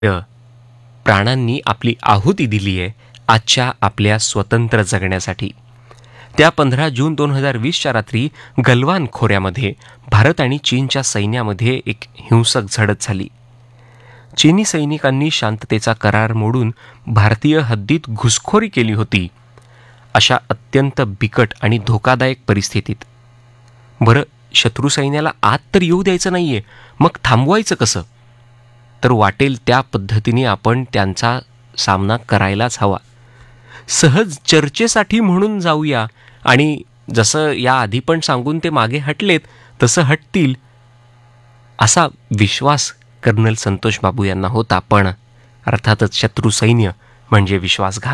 प्राणांनी आपली आहुती दिली आहे आजच्या आपल्या स्वतंत्र जगण्यासाठी. त्या 15 जून 2020च्या रात्री गलवान खोऱ्यामध्ये भारत आणि चीनच्या सैन्यामध्ये एक हिंसक झडप झाली. चीनी सैनिकांनी शांततेचा करार मोडून भारतीय हद्दीत घुसखोरी केली होती. अशा अत्यंत बिकट आणि धोकादायक परिस्थितीत बरं, शत्रू सैन्याला आत तर येऊ द्यायचं नाहीये, मग थांबवायचं कसं? तर वाटेल त्या पद्धतीने आपण त्यांचा सामना करायलाच हवा. सहज चर्चेसाठी म्हणून जाऊया आणि जसं या आधी पण सांगून ते मागे हटलेत तसं हटतील असा विश्वास कर्नल संतोष बाबू यांना होता. पण अर्थातच शत्रू सैन्य म्हणजे विश्वासघात.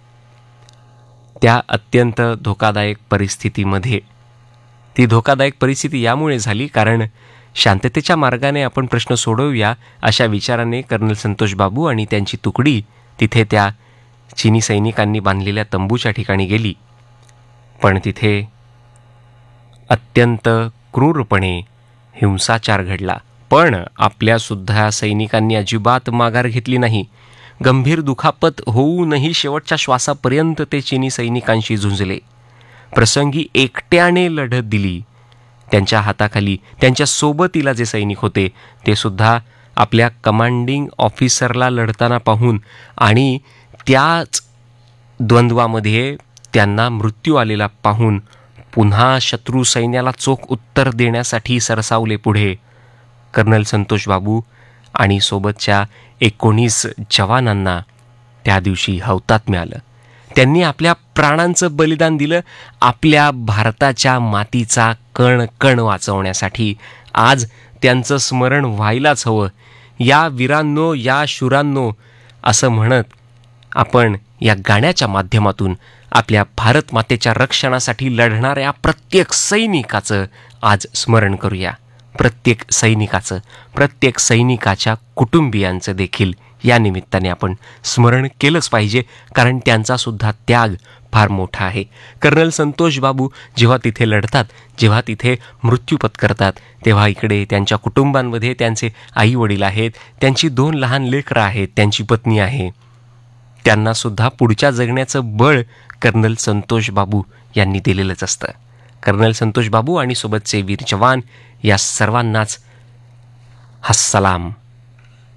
त्या अत्यंत धोकादायक परिस्थितीमध्ये ती धोकादायक परिस्थिती यामुळे झाली कारण शांततेच्या मार्गाने आपण प्रश्न सोडवूया अशा विचाराने कर्नल संतोष बाबू आणि त्यांची तुकडी तिथे त्या चीनी सैनिकांनी बांधलेल्या तंबूच्या ठिकाणी गेली. पण तिथे अत्यंत क्रूरपणे हिंसाचार घडला. पण आपल्यासुद्धा सैनिकांनी अजिबात माघार घेतली नाही. गंभीर दुखापत होऊनही शेवटच्या श्वासापर्यंत ते चीनी सैनिकांशी झुंजले. प्रसंगी एकट्याने लढत दिली. त्यांच्या हाताखाली त्यांच्या सोबतीला जे सैनिक होते ते सुद्धा आपल्या कमांडिंग ऑफिसरला लढताना पाहून आणि त्याच द्वंद्वामध्ये त्यांना मृत्यू आलेला पाहून पुन्हा शत्रू सैन्याला चोख उत्तर देण्यासाठी सरसावले पुढे. कर्नल संतोष बाबू आणि सोबतच्या 19 जवानांना त्या दिवशी हौतात्म्य आलं. त्यांनी आपल्या प्राणांचं बलिदान दिलं आपल्या भारताच्या मातीचा कण कण वाचवण्यासाठी. आज त्यांचं स्मरण व्हायलाच हवं. या वीरांनो, या शूरांनो असं म्हणत आपण या गाण्याच्या माध्यमातून आपल्या भारत मातेच्या रक्षणासाठी लढणाऱ्या प्रत्येक सैनिकाचं आज स्मरण करूया. प्रत्येक सैनिकाचं, प्रत्येक सैनिकाच्या कुटुंबियांचं देखील या निमित्ताने आपण स्मरण केलंच पाहिजे कारण त्यांचा सुद्धा त्याग फार मोठा आहे. कर्नल संतोष बाबू जेव्हा तिथे लढतात, जेव्हा तिथे मृत्यू पत्करतात, तेव्हा इकडे त्यांच्या कुटुंबांमध्ये त्यांचे आई वडील आहेत, त्यांची 2 लहान लेकरं आहेत, त्यांची पत्नी आहे. त्यांनासुद्धा पुढच्या जगण्याचं बळ कर्नल संतोष बाबू यांनी दिलेलंच असतं. कर्नल संतोष बाबू आणि सोबतचे वीर जवान या सर्वांनाच हा सलाम.